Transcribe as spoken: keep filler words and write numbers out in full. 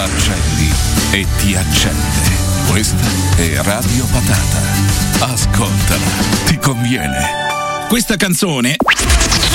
accendi e ti accende. Questa è Radio Patata. Ascoltala, ti conviene. Questa canzone